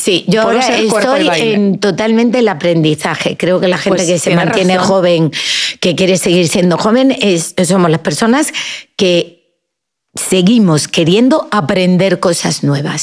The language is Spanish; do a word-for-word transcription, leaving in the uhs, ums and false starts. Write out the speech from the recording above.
Sí, yo Puedo ahora ser cuerpo y estoy baile. en totalmente el aprendizaje. Creo que la gente Pues que se tienes mantiene razón. joven, que quiere seguir siendo joven, es, somos las personas que seguimos queriendo aprender cosas nuevas.